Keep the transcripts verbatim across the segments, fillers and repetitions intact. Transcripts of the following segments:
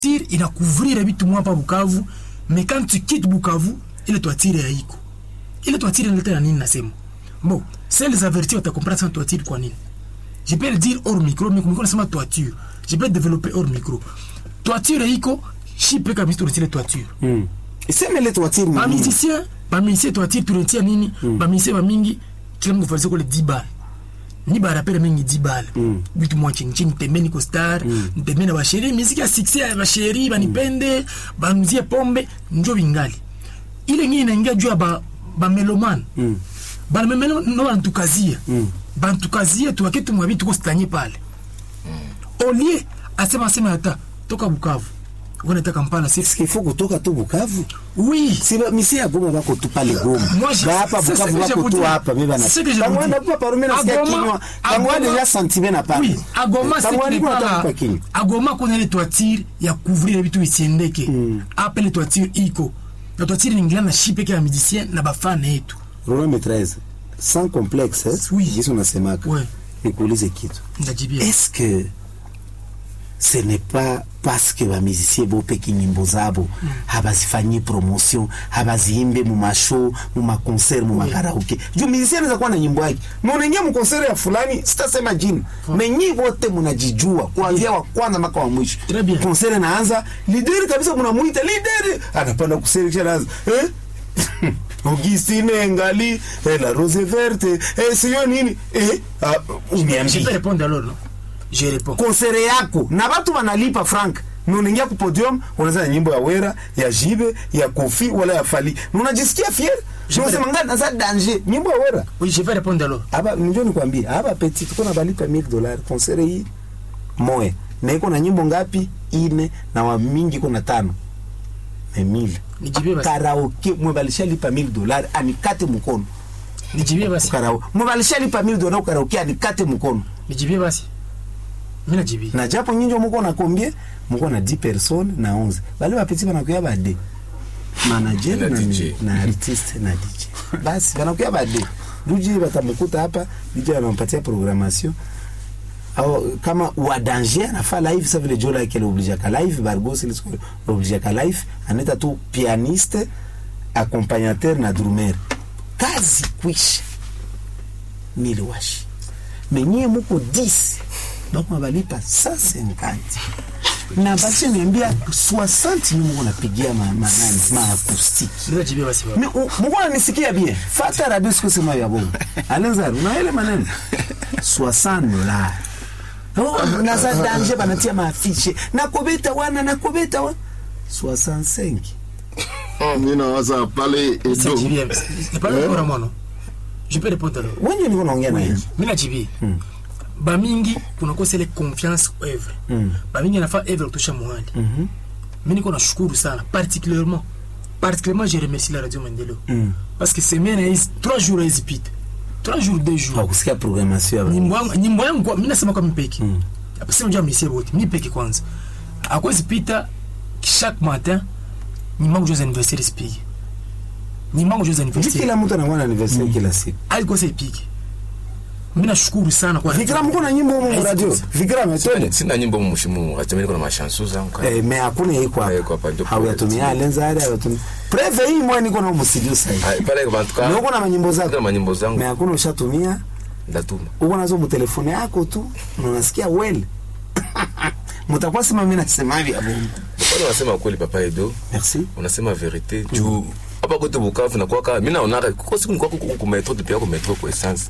toiture inacouvrir vitu mwa hapa Bukavu, mais quand tu quittes Bukavu, ile toiture haiko. Ile toiture inaleta nini nasema? Bon, c'est les avertis on t'a comprendre sans toiture kwa nini? Je peux le dire hors micro, mais comme nasema toiture, je peux développer hors micro. Toiture haiko, chipe kabisa toiture toiture. Mm. Iseme ile toiture ni. Ba musicien, ba musicien toiture tunatia nini? Mm. Ba musicien ba mingi kila mtu faziko le dix balles. Ni barapere mingi dix balles. Mm. Bitu mwa chini chini tembeni ko star, mm. tembeni ba chéri, muziki ya succès ya ba chéri, ba nipende, ba mzie pombe, njo bingali. Ile ngine inaingia juu ya ba ba meloman. Mm. Ba meloman no bantukazia. Mm. Bantukazia tu wakitu mwa bitu ko stanye pale. Mm. Olie asema asema hata toka Bukavu. Unataka Kampala c'est ce qu'il faut kutoka tu Bukavu. Oui, si ba misi ya Goma bako tu pale Goma. Ba hapa Bukavu bako tu hapa mimi bana. Kama wana kwa parumi na sikia kinywa. Kama wana ya sentiment na pale. Oui, à Goma c'est que à Goma qu'on a les toitures ya couvrir vitu isiendeke. Appelle les toitures iko. La toiture ingila na shipe kwa musicien na bafana yetu. Roland maîtresse sans complexe, hein? Oui, Yesu nasemaka. Ouais. Nikuulize kitu. Ndajibia. Est-ce que ce n'est pas parce que ba musiciens bo peki nyimbo zabo mm. habazifanyi promotion habaziimbe mu mashow mu ma concert mu makaraoke jo musicien anaweza kuwa na nyimbo yake na unaingia mu concert ya fulani sitasema jina mm. menyi wote mnajijua kuanzia wa kwanza mpaka wa mwisho concert inaanza leader kabisa mnamuita leader anapanda kuserikisha naanza eh Augustine Ngali eh, la Rose Verte eh sio nini eh uniambie je peux répondre alors non? Je réponds. Concert yako na watu wanalipa frank. Unaingia ku podium, unaanza nyimbo ya Wera, ya Jibe, ya Kofi wala ya Fali. Unajisikia fier? Je me sens ngana za danger. Nyimbo ya Wera. Oui, je vais répondre alors. Aba njoo nikwambie, aba petit tuko na balipa mille dollars concert hii. Moe. Na iko na nyimbo ngapi? Ine na wa mingi kuna tano. Na mille. Nijibie basi. Karaoke mwebalisha lipa mille dollars anikate mkono. Nijibie basi. Karaoke. Mwebalisha lipa mille dollars karaoke anikate mkono. Nijibie basi. Mina jibi. Na japo nyinjo mko na combien? Mko na dix personnes na onze. Bale bapeti banakuya bade. Manager na, na, na artiste na D J. Basi banakuya bade. D J batamkuta hapa, D J anampatia programmation. Au kama wa danger anafa live ça veut le jola qu'elle oblige à live Bargos il oblige à live aneta tu pianiste accompagnateur na drummer. Kazi kwisha. Miliwashi. Menye mko dix. Donc on va lipa cent cinquante. Na basi niambia soixante ni mko napigia ma manani ma acoustique. Ndio jibi basi baba. Mko anisikia bien. Fata rabisco sema ya bongo. Alenza una ile manani. soixante dollars. Oh, na za danger banatia maafishe. Na kobeta wana na kobeta wa soixante-cinq. Mimi nawaza pale edo. C'est pas le pour moi. Je peux répondre alors. Wewe ndio unaongea naye. Mimi najibi. Ba mingi kuna kosa ile confiance œuvre. Mm. Ba mingi nafa œuvre kutosha muhali. Mhm. Mm Mimi niko nashukuru sana particulièrement particulièrement je remercie la radio Mandelo. Mm. Parce que semaine hizi trois jours hizipita. trois jours deux jours. Kwa kusikia programmation. Nyimbo yangu nyimbo yangu mimi nasema kama mpeki. Mm. Hapa sema njoo msie wote. Mimi peki kwanza. Akwezi pita chaque matin nyimbo yangu joza anniversaire speak. Nyimbo yangu joza anniversaire. Kila mtu anakuwa na anniversaire mm. kila siku. Alikuwa sepiki. Mimi nashukuru sana kwa Vikram mko na nyimbo mu radio. Vikram twende. Sina nyimbo mu mshimu, acha mimi niko na mashansu zangu. Eh, mais hakuna iko hapa. Hauyatumia lenza hadi hawatumia. Preve hii mwa niko na msidio sasa. Ah, pale kwa bantuka. Niko na nyimbo zangu. Na nyimbo zangu. Mais hakuna ushatumia. Ndatuma. Uko nazo mu telefone yako tu, unasikia well. Mtakuwa sema mimi nasema hivi hapo. Bado unasema kweli papa Edo. Merci. Unasema verite. Juu hapa kwetu Bukavu na kwa mimi naona kwa siku niko ku metro de pia ku metro kwa essence.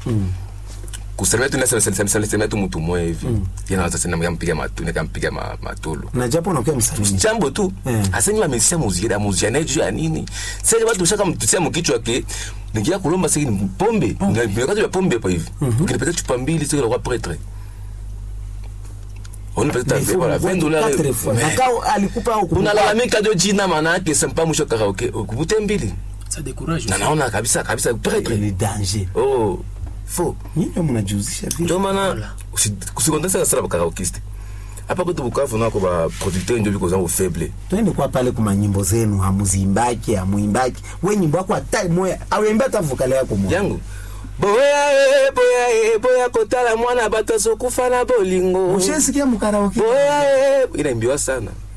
Kusema tu nasa sasa sasa sema tu mtu mmoja hivi. Yana sasa sema yampiga matu na kampiga matolo. Na japo unakuwa msanii. Jambo tu. Asema amesema muziki muziki na juu ya nini? Sasa watu shaka mtusia mkichwa ke ningia kulomba sasa ni pombe. Ndio wakati wa pombe hapo hivi. Ukipata chupa mbili sio kwa prêtre. On peut pas voilà vingt dollars. Nakao alikupa au unalalamika ndio jina maana yake sempa mwisho karaoke. Ukubute mbili. Ça décourage. Na naona kabisa kabisa prêtre ni danger. Oh. Fo, nini mnajuzisha vipi? Ndio maana usikondesa sana karaokiste. Hapa kwetu Bukavu nako ba producteur ndio biko zangu faible. Twende kwa pale kuma nyimbo zenu hamuzimbaki, hamuimbaki. Wewe nyimbo yako hata moya, awemba hata vokale yako moya. Yangu. Boya e boya e boya kotala mwana batazo kufa na bolingo. Ushesikia mu karaoke? Boya e inaimbiwa sana.